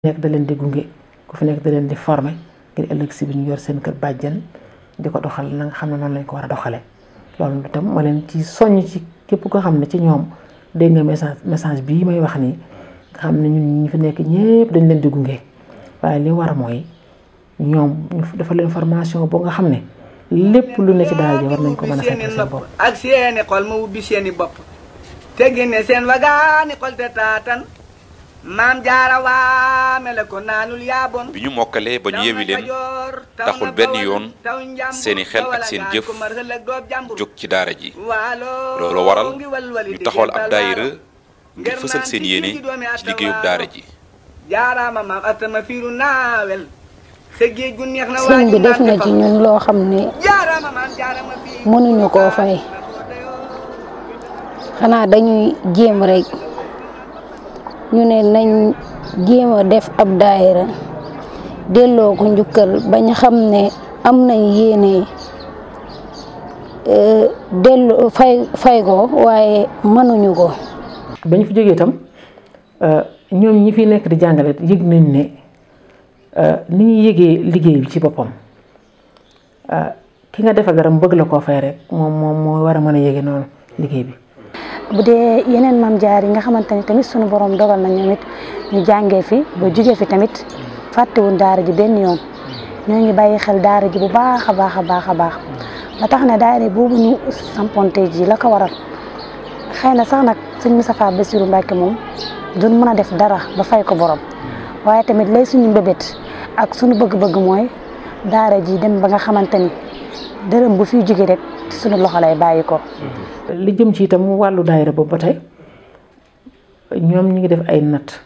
nekk da leen di gunge ku fi nekk da leen di former ngir ëllëg si bi ñu yor seen kër bàjjen di ko doxal na nga xam ne noonu lañ ko war a doxalee loolu itam ma leen ci soññ ci képp koo xam ne ci ñoom dégg nga message bii may wax nii nga xam ne ñun ñi fi nekk ñëpp dañ leen di gunge waaye li war mooy ñoom ñu dafa leen formation boo nga xam ne lépp lu ne ci daal ji war nañ ko mën a fekk seen bopp ak seeni xol ma ubbi seeni bopp te génne seen wagaani xol te taatan maam jaara waame ko naanul yaabon bi ñu mokkalee ba ñu yewi leen taxul benn yoon seeni xel ak seen jëf jóg ci daara ji loolu waral ñu taxawal ab daayira ngir fësal seen yéene ci liggéeyub daara ji jaaraama maam atama fiiru naawel sëñ bi def na ci ñun loo xam ne mënuñu koo fay xanaa dañuy jéem rek ñu ne nañ jéem a def ab daayira delloo ko njukkal bañ xam ne am nañ yéene delloo fay ko waaye mënuñu ko. bañ fi jógee itam ñoom ñi fi nekk di jàngale yëg nañ ne ni ñuy yëgee liggéey bi ci boppam ki nga defa garam bëgg la koo fay rek moom moo war a mën a yëge noonu liggéey bi. bu dee yeneen maam jaar yi nga xamante ni tamit sunu borom dogal na ñoom it ñu jàngee fi ba jugee fi tamit fàttewuñ daara ji benn yoon ñoo ngi bàyyi xel daara ji bu baax a baax a baax a baax ba tax na daara boobu ñu samponte ji la ko waral xëy na sax nag sëñ Moustapha Bassirou Mbacké moom duñ mën a def dara ba fay ko borom waaye tamit lay suñu mbébét ak suñu bëgg-bëgg mooy daara ji dem ba nga xamante ni dërëm bu fiy jóge rek suñu loxo lay bàyyi ko. li jëm ci itam wàllu daayira boobu ba tey ñoom ñu ngi def ay natt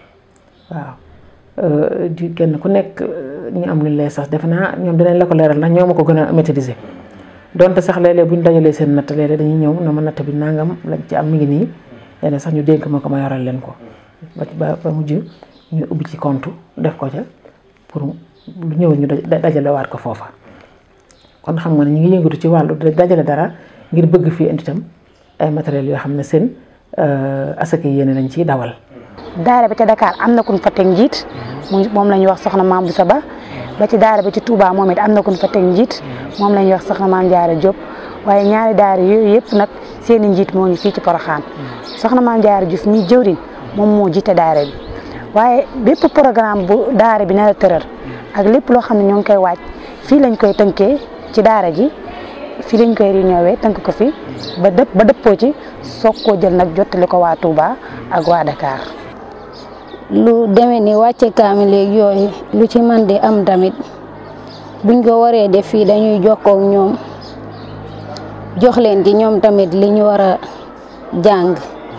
waaw di kenn ku nekk ñu am lu lay sax defe naa ñoom dinañ la ko leeral ndax ñoo ma ko gën a maîtriser donte sax léeg-léeg bu ñu dajalee seen natt léeg-léeg dañuy ñëw na ma natt bi nangam lañ ci am mi ngi nii léeg sax ñu dénk ma ko ma yoral leen ko ba mujj ñu ubbi ci compte def ko ca pour lu ñëw ñu dajale waat ko foofa kon xam nga ne ñu ngi yëngatu ci wàllu dajale dara ngir bëgg fii indi itam ay matériels yoo xam ne seen asaka yéene lañ ciy dawal. daara bi ca Dakar am na ku ñu fa teg njiit moom la ñuy wax soxna Maam Boussa Ba ba ci daara bi ci Touba moom it am na ku ñu fa teg njiit moom la ñuy wax soxna Maam Jaara Diop waaye ñaari daara yooyu yëpp nag seen i njiit moo ñu fii ci Porokhane soxna Maam Jaara Diouf mi jëwriñ moom moo jiite daara bi waaye bépp programme bu daara bi na tëral ak lépp loo xam ne ñoo ngi koy waaj fii lañ koy tënkee ci daara ji. fii lañ koy réunion tënk ko fi ba dëppoo ci soog koo jël nag jottali ko waa Touba ak waa Dakar. lu demee ni wàcce kaamil léegi yooyu lu ci man di am tamit buñ ko waree def fii dañuy jokkoo ak ñoom jox leen ci ñoom tamit li ñu war a jàng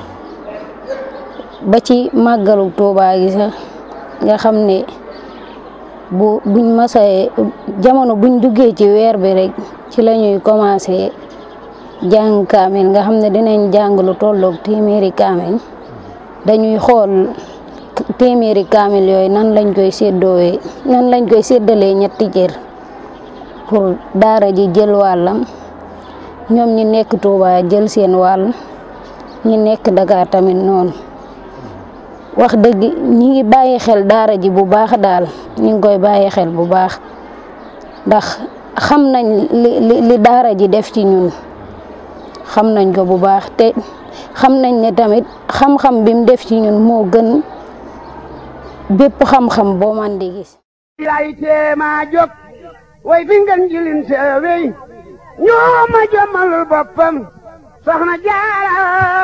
ba ci màggalu Touba gi sax nga xam ne buñ masee jamono buñ duggee ci weer bi rek ci la ñuy commencé jàng kaamil nga xam ne dinañ jàng lu tolloog téeméeri kaamil dañuy xool téeméeri kaamil yooyu nan lañ koy séddalee ñetti cër pour daara ji jël wàllam ñoom ñi nekk Touba jël seen wàll ñi nekk Dakar tamit noonu wax dëgg ñi ngi bàyyi xel daara ji bu baax daal ñi ngi koy bàyyi xel bu baax ndax xam nañ li daara ji def ci ñun xam nañ ko bu baax te xam nañ ne tamit xam-xam bi mu def ci ñun moo gën bépp xam-xam boo man di gis. lay teema jóg way fi ngeen jilin seewey ñoo ma jommalul boppam soxna Jaara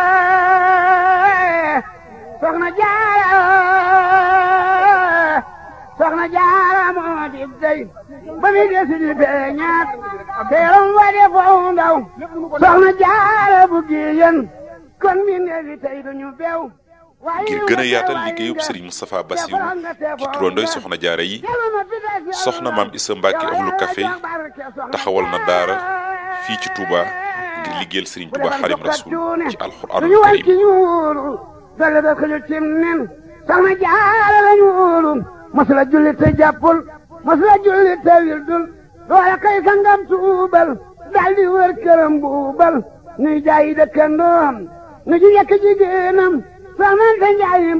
moo di dey ba mi desi di beñaat teeram wa de foofu ndaw soxna Jaara bu géeyeen kon mi neefi tey duñu beew ngir gën a yaatal liggéeyub Serigne Moustapha Bassirou ci turandoy soxna Jaara yi soxna Maam Issa Mbacké Ahlu Café taxawal na daara fii ci Touba ngir liggéeyal Serigne Touba Xaadimu Rasuul ci alxuraanul kariim dale da xëju cim nen soxna Jaara lañu wóolu masula julli te jàppul masula julli te wildul loola kay sangam tuubal daldi wër këram buubal nuy jaayi dëkkandoom nu ji yekk jigéenam soxna Njaay